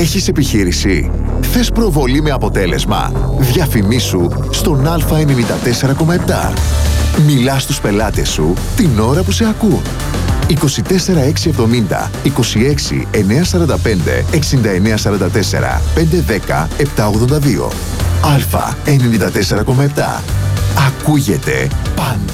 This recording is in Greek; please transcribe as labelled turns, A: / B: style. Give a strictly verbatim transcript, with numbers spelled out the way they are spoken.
A: Έχεις επιχείρηση? Θες προβολή με αποτέλεσμα? Διαφημίσου στον Α ενενήντα τέσσερα κόμμα επτά. Μιλάς στους πελάτες σου την ώρα που σε ακούν. είκοσι τέσσερα εξακόσια εβδομήντα, είκοσι έξι εννιακόσια σαράντα πέντε, εξήντα εννέα σαράντα τέσσερα, πεντακόσια δέκα, επτακόσια ογδόντα δύο. Α ενενήντα τέσσερα κόμμα επτά. Ακούγεται πάντα.